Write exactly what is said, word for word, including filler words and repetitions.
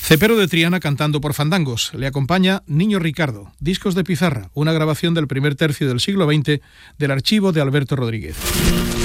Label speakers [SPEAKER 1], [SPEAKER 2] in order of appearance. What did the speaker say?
[SPEAKER 1] Cepero de Triana cantando por fandangos. Le acompaña Niño Ricardo, Discos de Pizarra, una grabación del primer tercio del siglo veinte del archivo de Alberto Rodríguez.